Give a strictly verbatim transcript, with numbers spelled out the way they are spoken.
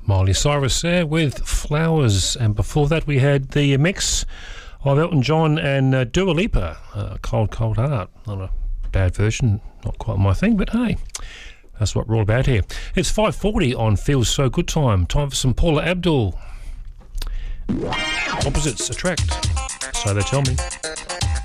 Miley Cyrus there with Flowers, and before that we had the mix of Elton John and uh, Dua Lipa, uh, Cold Cold Heart. Not a bad version, not quite my thing, but hey, that's what we're all about here. It's five forty on Feels So Good time. Time for some Paula Abdul. Opposites attract, so they tell me.